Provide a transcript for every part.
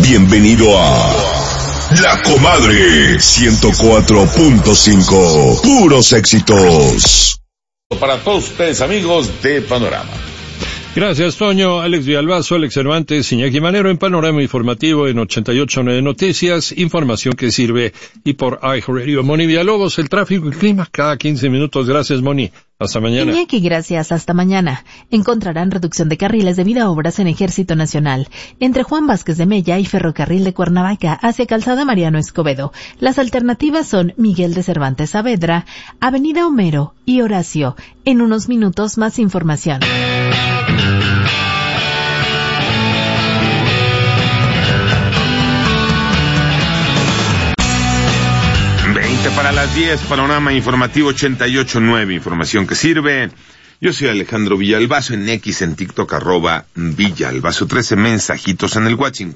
Bienvenido a La Comadre 104.5. Puros éxitos. Para todos ustedes, amigos de Panorama. Gracias, Toño. Alex Villalbazo, Alex Cervantes, Iñaki Manero en Panorama Informativo en 88.9 Noticias, información que sirve, y por iHeartRadio. Moni Villalobos, el tráfico y clima cada 15 minutos. Gracias, Moni. Hasta mañana. Iñaki, gracias. Hasta mañana. Encontrarán reducción de carriles debido a obras en Ejército Nacional. Entre Juan Vázquez de Mella y Ferrocarril de Cuernavaca hacia Calzada Mariano Escobedo. Las alternativas son Miguel de Cervantes Saavedra, Avenida Homero y Horacio. En unos minutos más información. Para las 10, Panorama Informativo 88.9, información que sirve. Yo soy Alejandro Villalbazo, en X, en TikTok, @Villalbazo, 13 mensajitos en el WhatsApp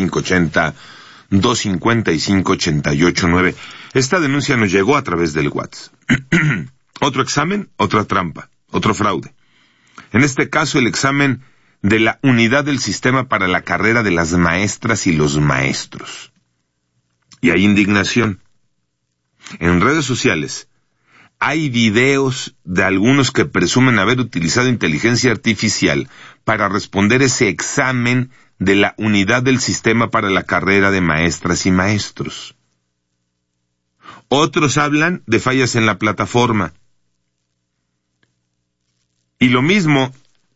5580-255-889. Esta denuncia nos llegó a través del WhatsApp. Otro examen, otra trampa, otro fraude. En este caso, el examen de la unidad del sistema para la carrera de las maestras y los maestros. Y hay indignación. En redes sociales hay videos de algunos que presumen haber utilizado inteligencia artificial para responder ese examen de la unidad del sistema para la carrera de maestras y maestros. Otros hablan de fallas en la plataforma. Y lo mismo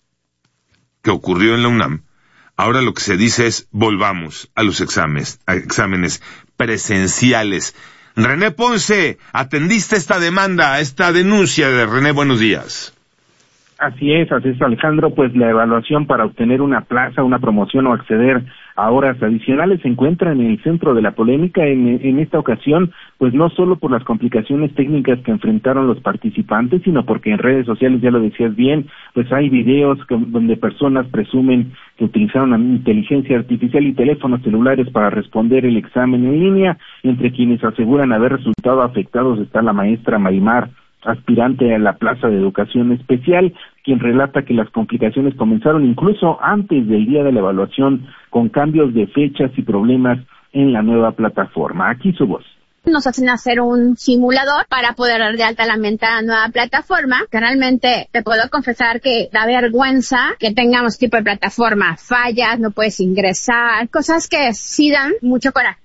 que ocurrió en la UNAM, ahora lo que se dice es volvamos a los exámenes presenciales. René Ponce, atendiste esta demanda, esta denuncia de René, buenos días. Así es, Alejandro, pues la evaluación para obtener una plaza, una promoción o acceder a horas adicionales se encuentra en el centro de la polémica en esta ocasión, pues no solo por las complicaciones técnicas que enfrentaron los participantes, sino porque en redes sociales, ya lo decías bien, pues hay videos donde personas presumen que utilizaron inteligencia artificial y teléfonos celulares para responder el examen en línea. Entre quienes aseguran haber resultado afectados está la maestra Marimar, aspirante a la plaza de educación especial, quien relata que las complicaciones comenzaron incluso antes del día de la evaluación, con cambios de fechas y problemas en la nueva plataforma. Aquí su voz. Nos hacen hacer un simulador para poder dar de alta la nueva plataforma, que realmente te puedo confesar que da vergüenza que tengamos tipo de plataforma, fallas, no puedes ingresar, cosas que sí dan mucho coraje.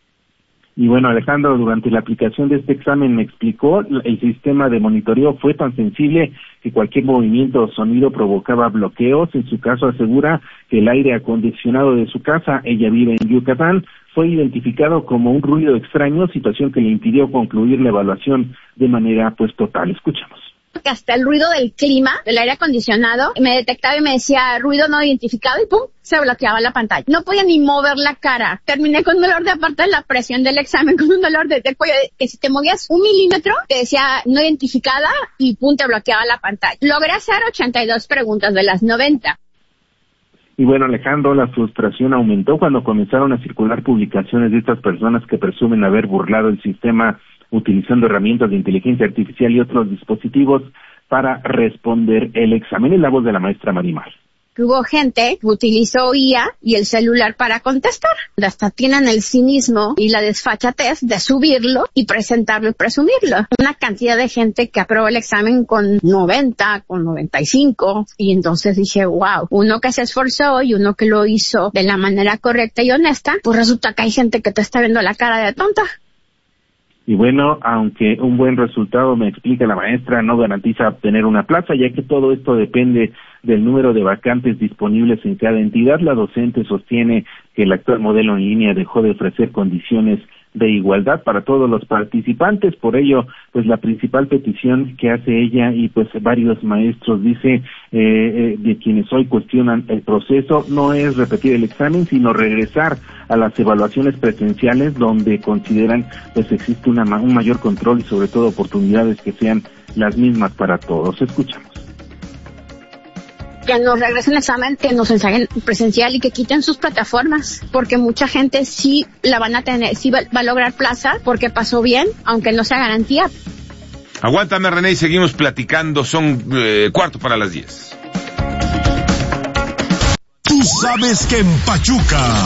Y bueno, Alejandro, durante la aplicación de este examen me explicó, el sistema de monitoreo fue tan sensible que cualquier movimiento o sonido provocaba bloqueos. En su caso asegura que el aire acondicionado de su casa, ella vive en Yucatán, fue identificado como un ruido extraño, situación que le impidió concluir la evaluación de manera total. Escuchamos. Que hasta el ruido del clima, del aire acondicionado, me detectaba y me decía ruido no identificado y ¡pum!, se bloqueaba la pantalla. No podía ni mover la cara. Terminé con dolor de, aparte de la presión del examen, con un dolor de cuello, que si te movías 1 milímetro, te decía no identificada y ¡pum!, te bloqueaba la pantalla. Logré hacer 82 preguntas de las 90. Y bueno, Alejandro, la frustración aumentó cuando comenzaron a circular publicaciones de estas personas que presumen haber burlado el sistema utilizando herramientas de inteligencia artificial y otros dispositivos para responder el examen. En la voz de la maestra Marimar. Hubo gente que utilizó IA y el celular para contestar. Hasta tienen el cinismo y la desfachatez de subirlo y presentarlo y presumirlo. Una cantidad de gente que aprobó el examen con 90, con 95. Y entonces dije, wow, uno que se esforzó y uno que lo hizo de la manera correcta y honesta, pues resulta que hay gente que te está viendo la cara de tonta. Y bueno, aunque un buen resultado, me explica la maestra, no garantiza obtener una plaza, ya que todo esto depende del número de vacantes disponibles en cada entidad. La docente sostiene que el actual modelo en línea dejó de ofrecer condiciones de igualdad para todos los participantes. Por ello, pues la principal petición que hace ella y pues varios maestros, dice, de quienes hoy cuestionan el proceso, no es repetir el examen, sino regresar a las evaluaciones presenciales, donde consideran pues existe un mayor control y sobre todo oportunidades que sean las mismas para todos. Escuchamos. Que nos regresen el examen, que nos enseñen presencial y que quiten sus plataformas, porque mucha gente sí la van a tener, sí va a lograr plaza, porque pasó bien, aunque no sea garantía. Aguántame, René, y seguimos platicando. Son 9:45. Tú sabes que en Pachuca